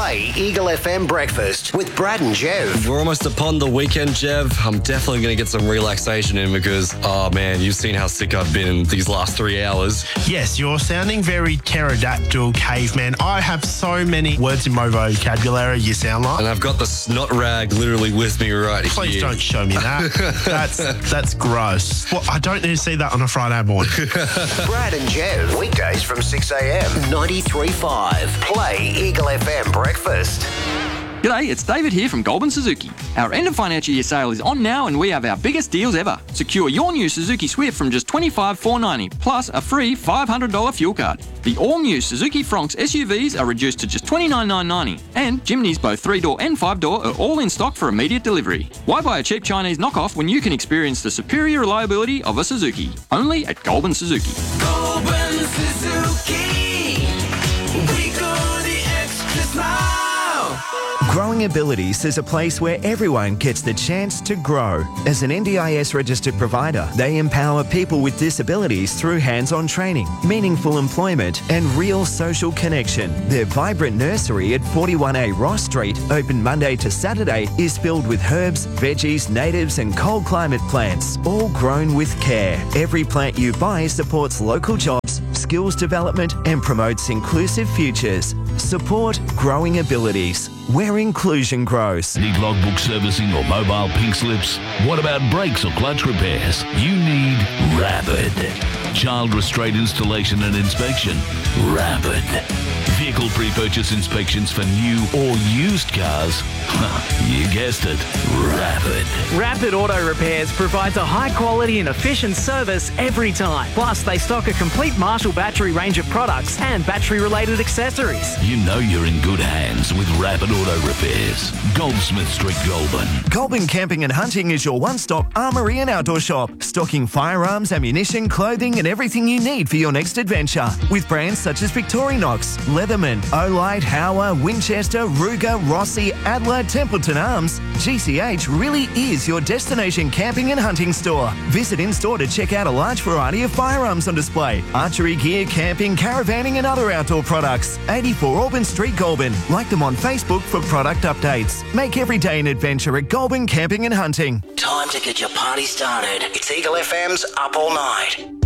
Play Eagle FM Breakfast with Brad and Jev. We're almost upon the weekend, Jev. I'm definitely going to get some relaxation in because, oh man, you've seen how sick I've been in these last 3 hours. Yes, you're sounding very pterodactyl caveman. I have so many words in my vocabulary you sound like. And I've got the snot rag literally with me right here. Please don't show me that. That's gross. Well, I don't need to see that on a Friday morning. Brad and Jev, weekdays from 6 a.m. 93.5. Play Eagle FM Breakfast. G'day, it's David here from Goulburn Suzuki. Our end of financial year sale is on now and we have our biggest deals ever. Secure your new Suzuki Swift from just $25,490 plus a free $500 fuel card. The all-new Suzuki Fronx SUVs are reduced to just $29,990 and Jimneys both 3-door and 5-door are all in stock for immediate delivery. Why buy a cheap Chinese knockoff when you can experience the superior reliability of a Suzuki? Only at Goulburn Suzuki. Goulburn Suzuki, we go the extra mile. Growing Abilities is a place where everyone gets the chance to grow. As an NDIS registered provider, they empower people with disabilities through hands-on training, meaningful employment and real social connection. Their vibrant nursery at 41A Ross Street, open Monday to Saturday, is filled with herbs, veggies, natives and cold climate plants, all grown with care. Every plant you buy supports local jobs, skills development and promotes inclusive futures. Support Growing Abilities, where inclusion grows. Need logbook servicing or mobile pink slips? What about brakes or clutch repairs? You need Rapid. Child restraint installation and inspection? Rapid. Vehicle pre-purchase inspections for new or used cars? You guessed it, Rapid. Rapid Auto Repairs provides a high quality and efficient service every time. Plus, they stock a complete Marshall battery range of products and battery-related accessories. You know you're in good hands with Rapid Auto Repairs. Goldsmith Street, Goulburn. Goulburn Camping and Hunting is your one-stop armoury and outdoor shop, stocking firearms, ammunition, clothing and everything you need for your next adventure. With brands such as Victorinox, Leatherman, Olight, Hauer, Winchester, Ruger, Rossi, Adler, Templeton Arms, GCH really is your destination camping and hunting store. Visit in-store to check out a large variety of firearms on display, archery gear, camping, caravanning and other outdoor products. 84 Auburn Street, Goulburn. Like them on Facebook for product updates. Make every day an adventure at Goulburn Camping and Hunting. Time to get your party started. It's Eagle FM's Up All Night.